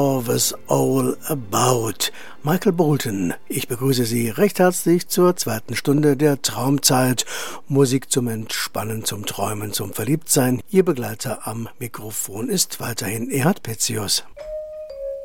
Was all about. Michael Bolton, ich begrüße Sie recht herzlich zur zweiten Stunde der Traumzeit. Musik zum Entspannen, zum Träumen, zum Verliebtsein. Ihr Begleiter am Mikrofon ist weiterhin Erhard Petzius.